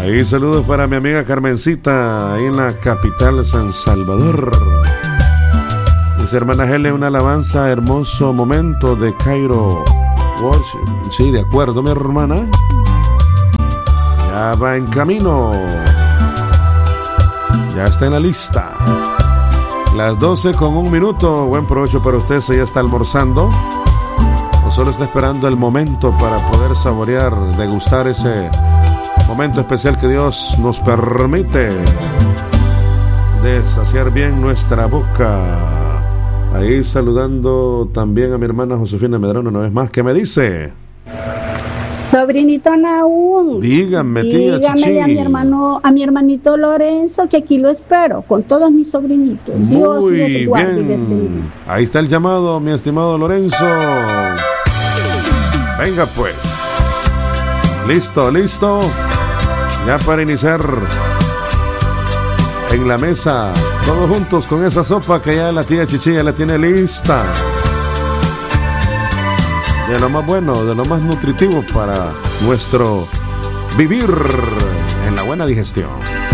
Ahí saludos para mi amiga Carmencita, ahí en la capital San Salvador. Dice hermana Hele, una alabanza, hermoso momento de Cairo Worship. Sí, de acuerdo, mi hermana. Ya va en camino. Ya está en la lista. Las 12:01. Buen provecho para usted si ya está almorzando. O solo está esperando el momento para poder saborear, degustar ese momento especial que Dios nos permite de saciar bien nuestra boca. Ahí saludando también a mi hermana Josefina Medrano una vez más, que me dice: sobrinito Naúm, dígame, tía Chichi. a mi hermanito Lorenzo, que aquí lo espero con todos mis sobrinitos. Dios les guarde y les bendiga. Ahí está el llamado, mi estimado Lorenzo. Venga pues. Listo. Ya para iniciar en la mesa, todos juntos con esa sopa que ya la tía Chichi ya la tiene lista. De lo más bueno, de lo más nutritivo para nuestro vivir en la buena digestión.